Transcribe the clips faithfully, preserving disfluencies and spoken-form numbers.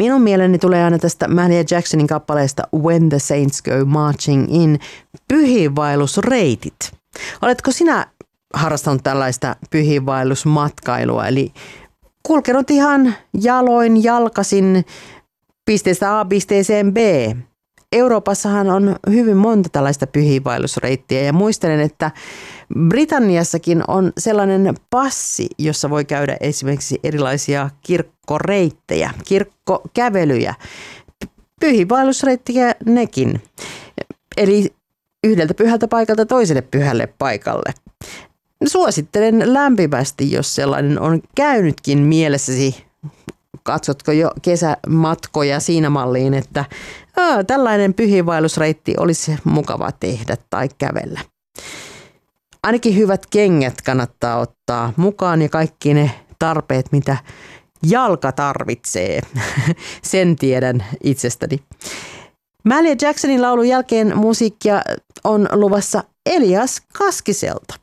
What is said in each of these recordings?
Minun mieleni tulee aina tästä Mahalia Jacksonin kappaleesta When the Saints Go Marching In pyhiinvaellusreitit. Oletko sinä harrastanut tällaista pyhiinvaellusmatkailua, eli kulkenut ihan jaloin, jalkasin pisteestä A pisteeseen B? Euroopassahan on hyvin monta tällaista pyhiinvaellusreittiä ja muistelen, että Britanniassakin on sellainen passi, jossa voi käydä esimerkiksi erilaisia kirkkoreittejä, kirkkokävelyjä, pyhiinvaellusreittiä nekin, eli yhdeltä pyhältä paikalta toiselle pyhälle paikalle. Suosittelen lämpimästi, jos sellainen on käynytkin mielessäsi. Katsotko jo kesämatkoja siinä malliin, että aa, tällainen pyhiinvaellusreitti olisi mukava tehdä tai kävellä. Ainakin hyvät kengät kannattaa ottaa mukaan ja kaikki ne tarpeet, mitä jalka tarvitsee. Sen tiedän itsestäni. Mahalia Jacksonin laulun jälkeen musiikkia on luvassa Elias Kaskiselta.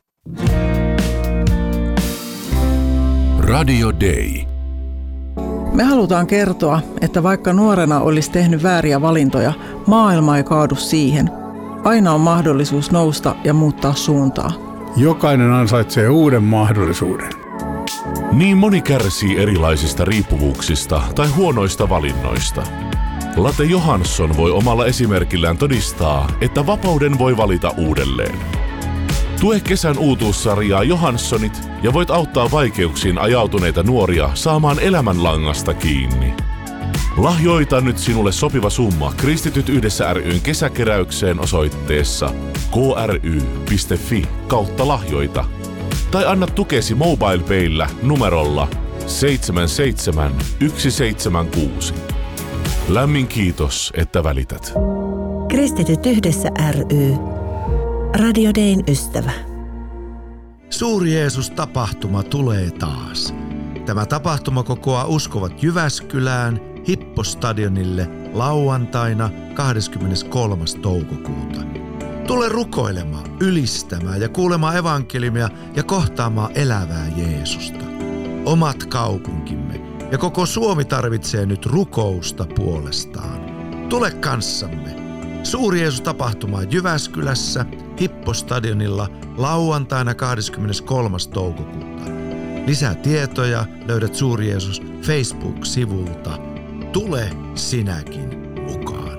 Radio Day. Me halutaan kertoa, että vaikka nuorena olisi tehnyt vääriä valintoja, maailma ei kaadu siihen. Aina on mahdollisuus nousta ja muuttaa suuntaa. Jokainen ansaitsee uuden mahdollisuuden. Niin moni kärsii erilaisista riippuvuuksista tai huonoista valinnoista. Latte Johansson voi omalla esimerkillään todistaa, että vapauden voi valita uudelleen. Tue kesän uutuussarjaa Johanssonit ja voit auttaa vaikeuksiin ajautuneita nuoria saamaan elämänlangasta kiinni. Lahjoita nyt sinulle sopiva summa Kristityt yhdessä ry:n kesäkeräykseen osoitteessa kry piste fi kautta lahjoita. Tai anna tukesi MobilePayllä numerolla seitsemän seitsemän yksi seitsemän kuusi. Lämmin kiitos, että välität. Kristityt yhdessä ry. Radio Dayn ystävä. Suuri Jeesus-tapahtuma tulee taas. Tämä tapahtuma kokoaa uskovat Jyväskylään Hippostadionille lauantaina kahdeskymmeneskolmas toukokuuta. Tule rukoilemaan, ylistämään ja kuulemaan evankeliumia ja kohtaamaan elävää Jeesusta. Omat kaupunkimme ja koko Suomi tarvitsee nyt rukousta puolestaan. Tule kanssamme. Suuri Jeesus-tapahtuma Jyväskylässä Hippostadionilla lauantaina kahdeskymmeneskolmas toukokuuta. Lisää tietoja löydät Suuri Jeesus Facebook-sivulta. Tule sinäkin mukaan.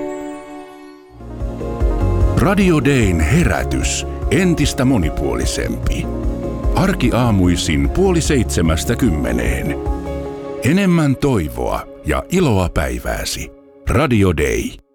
Radio Dayn herätys entistä monipuolisempi. Arkiaamuisin puoli seitsemästä kymmeneen. Enemmän toivoa ja iloa päivääsi. Radio Day.